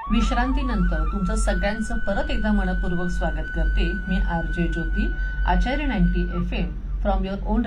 विश्रांतीनंतर तुमचं सगळ्यांचं परत एकदा मनपूर्वक स्वागत करते मी RJ Jyoti, Acharya 90 FM from your on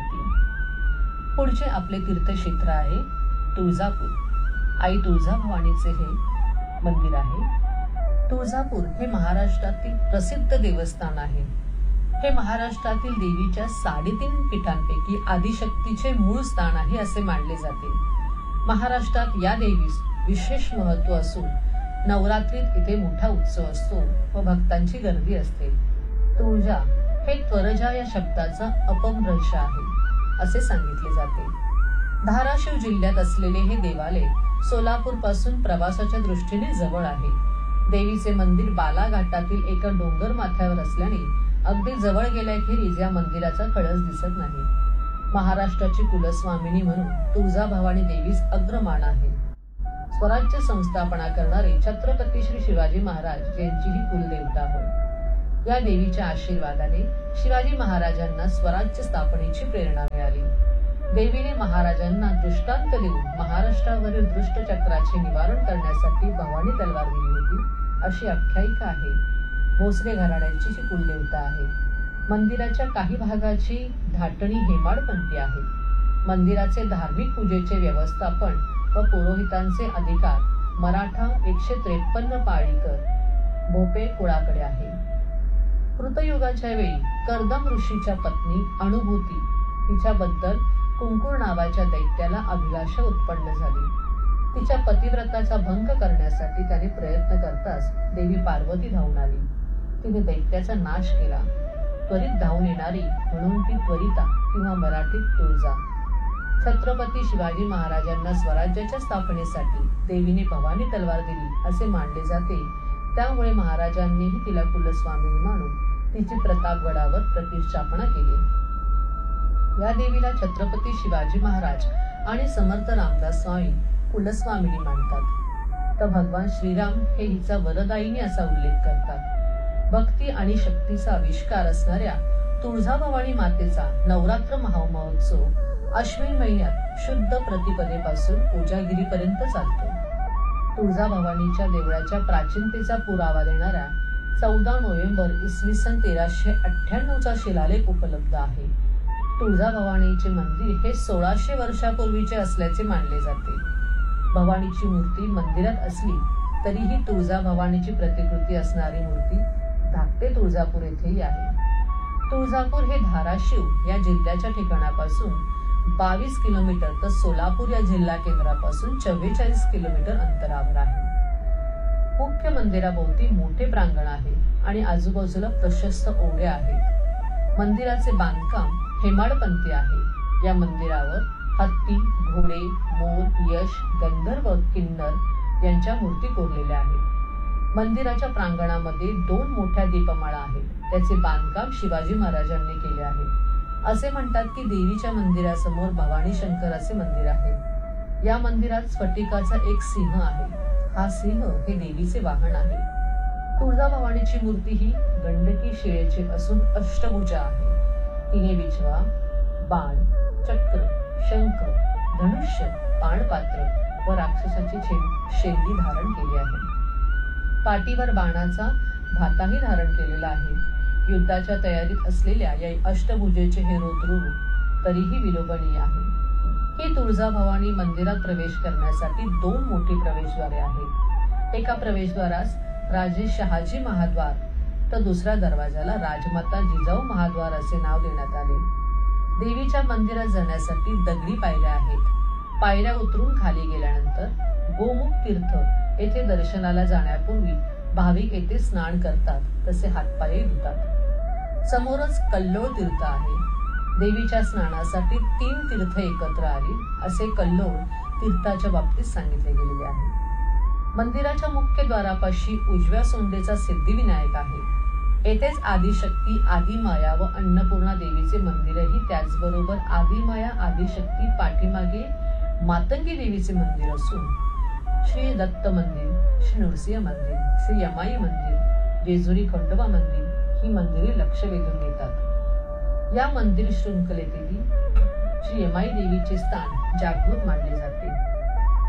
रेडिओवरती। पुढचे आपले तीर्थक्षेत्र आहे तुळजापूर। आई तुळजाभवानीचे हे मंदिर आहे। तुळजापूर हे महाराष्ट्रातील प्रसिद्ध देवस्थान आहे। हे महाराष्ट्रातील देवीच्या 3.5 पीठांपैकी आदिशक्तीचे मूळ स्थान आहे असे मानले जाते। महाराष्ट्रात या देवीस विशेष महत्त्व असून नवरात्रीत इथे मोठा उत्सव असतो व भक्तांची गर्दी असते। तुळजा हे त्वरजा या शब्दाचा अपभ्रंश आहे असे सांगितले जाते। धाराशिव जिल्ह्यात असलेले हे देवालय सोलापूर पासून प्रवासाच्या दृष्टीने जवळ आहे। देवीचे मंदिर बालाघाटातील एका डोंगर माथ्यावर असल्याने अगदी जवळ गेल्याखेरीज या मंदिराचा कळस दिसत नाही। महाराष्ट्राची कुलस्वामिनी म्हणून तुळजाभवानी देवीस अग्रमान आहे। स्वराज्य संस्थापना करणारे छत्रपती श्री शिवाजी महाराज यांची ही कुलदेवता होय। या देवीच्या आशीर्वादाने शिवाजी महाराजांना स्वराज्य स्थापनेची प्रेरणा मिळाली। देवीने महाराजांना दृष्टांत देऊन महाराष्ट्रावरील दुष्ट चक्राचे निवारण करण्यासाठी भवानी तलवार दिली होती अशी आख्यायिका आहे। भोसले घराण्याची ही कुलदेवता आहे। मंदिराच्या काही भागाची धाटणी हेमाडपंथी आहे। मंदिराचे धार्मिक पूजेचे व्यवस्थापन व पुरोहितांचे अधिकार मराठा 153 पाळीकर भोपे कुळाकडे आहे। कृतयुगाच्या वेळी कर्दम ऋषीच्या पत्नी अनुभूती तिच्याबद्दल कुंकुर नावाच्या दैत्याला अभिलाषा उत्पन्न झाली। तिच्या पतिव्रताचा भंग करण्यासाठी त्याने प्रयत्न करताच देवी पार्वती धावून आली। तिने दैत्याचा नाश केला। त्वरित धावून येणारी म्हणून ती त्वरिता किंवा मराठीत तुळजा। छत्रपती शिवाजी महाराजांना स्वराज्याच्या स्थापनेसाठी देवीने भवानी तलवार दिली असे मानले जाते। त्यामुळे महाराजांनीही तिला कुलस्वामिनी मानून तिची प्रतापगडावर प्रतिष्ठापना केली। या देवीला छत्रपती शिवाजी महाराज आणि समर्थ रामदास स्वामी कुलस्वामिनी मानतात, तर भगवान श्रीराम हे हिचा वरदायिनी असा उल्लेख करतात। भक्ती आणि शक्तीचा आविष्कार असणाऱ्या तुळजाभवानी मातेचा नवरात्र महामहोत्सव अश्विन महिन्यात शुद्ध प्रतिपदेपासून कोजागिरीपर्यंत चालतो। तुळजाभवानीच्या देवळाच्या प्राचीनतेचा पुरावा देणारा 14 नोव्हेंबर इसवी सन 1398चा शिलालेख उपलब्ध आहे। तुळजाभवानीचे मंदिर हे 1600 वर्षापूर्वीचे असल्याचे मानले जाते। भवानीची मूर्ती मंदिरात असली तरीही तुळजाभवानीची प्रतिकृती असणारी मूर्ती धाकटे तुळजापूर येथेही आहे। तुळजापूर हे धाराशिव या जिल्ह्याच्या ठिकाणापासून 22 किलोमीटर तर सोलापूर या जिल्हा केंद्रापासून 44 किलोमीटर अंतरावर आहे। मुख्य मंदिराभोवती मोठे प्रांगण आहे आणि आजूबाजूला प्रशस्त ओढ्या आहेत। मंदिराचे बांधकाम हेमाडपंथी आहे। या मंदिरावर हत्ती, घोडे, मोर, यश, गंधर्व, किन्नर यांच्या मूर्ती कोरलेल्या आहेत। मंदिराच्या प्रांगणामध्ये 2 मोठ्या दीपमाळा आहेत। त्याचे बांधकाम शिवाजी महाराजांनी केले आहे। असे म्हणतात की देवीच्या मंदिरासमोर भवानी शंकर असे मंदिर आहे। या मंदिरात स्फटिकाचा एक सिंह आहे। हा सिंह हे देवीचे वाहन आहे। तुळजाभवानीची मूर्ती ही गंडकी शिळेची असून अष्टभुजा आहे। तिने विछवा, बाण, चक्र, शंख, धनुष्य, पाणपात्र व राक्षसाची शेंडी धारण केली आहे। पाठीवर बाणाचा भाताही धारण केलेला आहे। युद्धाच्या तयारीत असलेल्या या अष्टभुजेचे हे रौद्र रूप तरीही विलोभनीय आहे। ही तुळजाभवानी मंदिरात प्रवेश करण्यासाठी 2 मोठी प्रवेशद्वारे आहेत। एका प्रवेशद्वारास राजे शहाजी महाद्वार तर दुसऱ्या दरवाजाला राजमाता जिजाऊ महाद्वार असे नाव देण्यात आले। देवीच्या मंदिरात जाण्यासाठी दगडी पायऱ्या आहेत। पायऱ्या उतरून खाली गेल्यानंतर गोमुख तीर्थ येथे दर्शनाला जाण्यापूर्वी भाविक येथे स्नान करतात, तसे हातपायही धुतात। समोरच कल्लोळ तीर्थ आहे। देवीच्या स्नानासाठी 3 तीर्थ एकत्र आली असे कल्लोळ तीर्थाच्या बाबतीत सांगितले गेलेले आहे। मंदिराच्या मुख्य द्वारापाशी उजव्या सोंडेचा सिद्धिविनायक आहे। येथेच आदिशक्ती, आदिमाया व अन्नपूर्णा देवीचे मंदिरही, त्याचबरोबर आदिमाया, आदिशक्ती पाठीमागे मातंगी देवीचे मंदिर असून श्री दत्त मंदिर, श्री नृसिंह मंदिर, श्री यमाई मंदिर, जेजुरी खंडोबा मंदिर ही मंदिरे लक्ष वेधून घेतात। या मंदिर शृंखलेतील श्री यमाई देवीचे स्थान जागृत मानले जाते।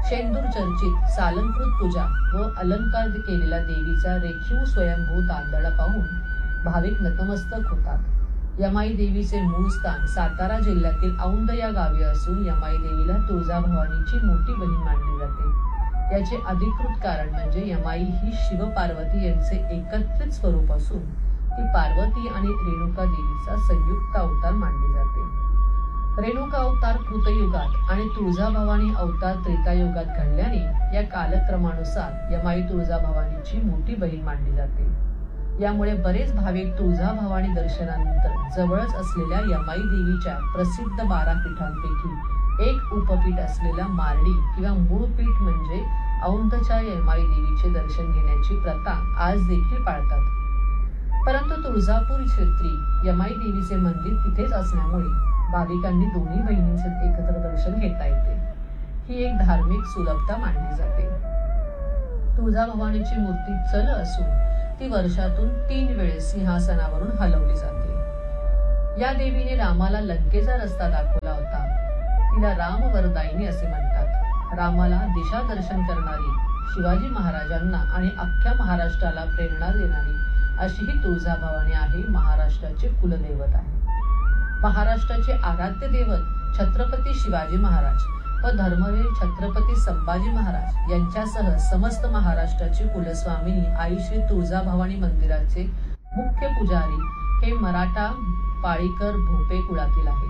शेंदूर चर्चित सालंकृत पूजा व अलंकार केलेला देवीचा रेखीव स्वयंभू तांदळा पाहून भाविक नतमस्तक होतात। यमाई देवीचे मूळ स्थान सातारा जिल्ह्यातील औंध या गावी असून यमाई देवीला तुळजाभवानीची मोठी बहीण मानली जाते। याचे अधिकृत कारण म्हणजे यमाई ही शिव पार्वती यांचे एकत्रित स्वरूप असून ती पार्वती आणि रेणुका देवीचा संयुक्त अवतार मानली जाते। रेणुका अवतार कृतयुगात आणि तुळजाभवानी अवतार त्रेतायुगात घडल्याने या कालक्रमानुसार यमाई तुळजाभवानीची मोठी बहीण मानली जाते। यामुळे बरेच भाविक तुळजाभवानी दर्शनानंतर जवळच असलेल्या यमाई देवीच्या प्रसिद्ध 12 पीठांपैकी एक उपपीठ असलेला मारडी किंवा मूळ पीठ म्हणजे औंधच्या यमाई देवीचे दर्शन घेण्याची प्रथा आज देखील पाळतात। परंतु तुळजापूर क्षेत्री यमाई देवीचे मंदिर तिथेच असल्यामुळे भाविकांनी दोन्ही बहिणींचे एकत्र दर्शन घेता येते। ही एक धार्मिक सुलभता मानली जाते। तुळजाभवानीची मूर्ती चल असून ती वर्षातून 3 वेळेस सिंहासनावरून हलवली जाते। या देवीने रामाला लंकेचा रस्ता दाखवला होता। तिला राम वरदायिनी असे म्हणतात। रामाला दिशा दर्शन करणारी, शिवाजी महाराजांना आणि अख्ख्या महाराष्ट्राला प्रेरणा देणारी अशी ही तुळजाभवानी आहे। महाराष्ट्राचे कुलदैवत आहे। महाराष्ट्राचे आराध्य दैवत छत्रपती शिवाजी महाराज व धर्मवीर छत्रपती संभाजी महाराज यांच्यासह समस्त महाराष्ट्राची कुलस्वामिनी आई श्री तुळजाभवानी मंदिराचे मुख्य पुजारी हे मराठा पाळीकर भोपे कुळातील आहे।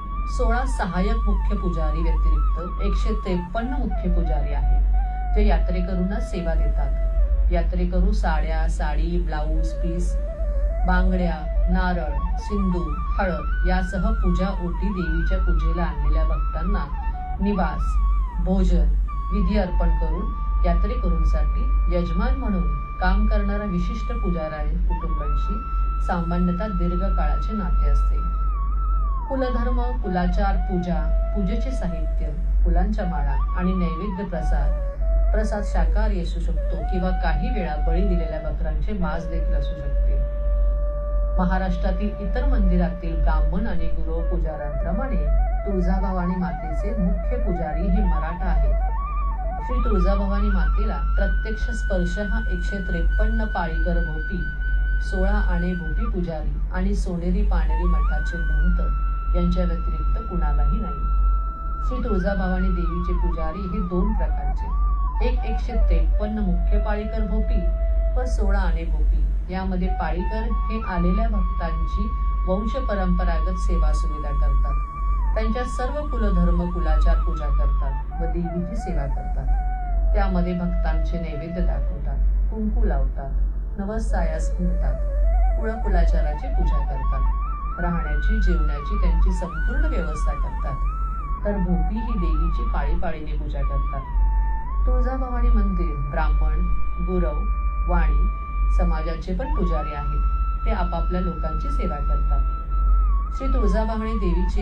16 सहाय्यक मुख्य पुजारी व्यतिरिक्त 153 मुख्य पुजारी आहेत, जे यात्रेकरूंना सेवा देतात। यात्रेकरू साड्या, साडी, ब्लाऊज पीस, बांगड्या, नारळ, सिंदूर, हळद यासह पूजा ओटी देवीच्या पूजेला आणलेल्या भक्तांना निवास, भोजन, विधी अर्पण करून यात्रेकरूंसाठी यजमान म्हणून काम करणाऱ्या विशिष्ट पुजारी कुटुंबांशी सामान्यतः दीर्घकाळाचे नाते असते। कुलधर्म, कुलाचार, पूजा, पूजेचे साहित्य, फुलांच्या माळा आणि नैवेद्य प्रसाद शाकाहारी असू शकतो किंवा काही वेळा बळी दिलेल्या बकरांचे मांस देखील असू शकते। महाराष्ट्रातील इतर मंदिरातील ब्राह्मण आणि गुरव पुजाऱ्यांप्रमाणे तुळजाभवानी मातेचे मुख्य पुजारी हे मराठा आहेत। श्री तुळजाभवानी मातेला प्रत्यक्ष स्पर्श हा 153 पाळीकर भोपी, 16 आणे भोपी पुजारी आणि सोनेरी पानेरी मठाचे महंत यांच्या व्यतिरिक्त कुणालाही नाही। श्री तुळजाभवानी देवीचे पुजारी हे 2 प्रकारचे, एक 153 मुख्य पाळीकर भोपी व 16 आणे भोपी। यामध्ये पाळीकर हे आलेल्या भक्तांची वंश परंपरागत सेवा सुविधा करतात। त्यांच्या सर्व कुलधर्म कुलाचार पूजा करतात व देवीची सेवा करतात। त्यामध्ये भक्तांचे नैवेद्य दाखवतात, कुंकू लावतात, नवस सायास घालतात, कुळकुलाचाराची पूजा करतात, राहण्याची जेवणाची त्यांची संपूर्ण व्यवस्था करतात। तर भोपी ही देवीची पाळीपाळीने पूजा करतात। तुळजाभवानी मंदिर ब्राह्मण, गुरव, वाणी समाजाचे पण पुजारी आहेत। ते आपापल्या लोकांची सेवा करतात। श्री तुळजाभवानी देवीचे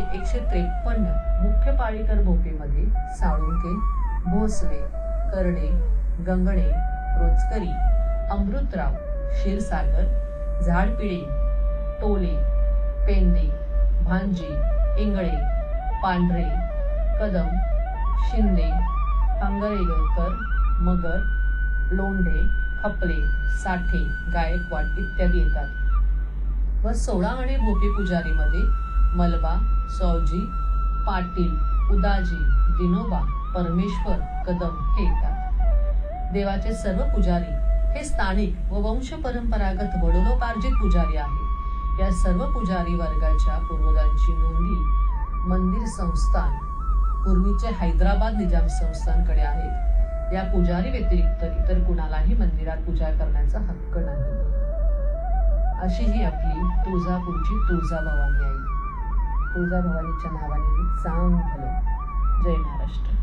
153 मुख्य पाळीकर भोपेमध्ये साळुंके, भोसले, करडे, गंगणे, रोचकरी, अमृतराव, क्षीरसागर, झाडपिळी, टोले, पेंदे, भांजी, इंगळे, पांढरे, कदम, शिंदे, हंगरेगकर, मगर, लोंढे, खपले, साठे, गायकवाड इत्यादी येतात व 16 आणे भोपी पुजारीमध्ये मलबा, सौजी, पाटील, उदाजी, दिनोबा, परमेश्वर, कदम हे येतात। देवाचे सर्व पुजारी हे स्थानिक व वंश परंपरागत वडिलोपार्जित पुजारी आहेत। या सर्व पुजारी वर्गाच्या पूर्वजांची नोंदी मंदिर संस्थान पूर्वीचे हैदराबाद निजाम संस्थानकडे आहेत। या पुजारी व्यतिरिक्त इतर कुणालाही मंदिरात पूजा करण्याचा हक्क नाही। अशी ही आपली तुळजापूरची तुळजाभवानी आहे। तुळजाभवानीच्या नावाने चांगलं जय महाराष्ट्र।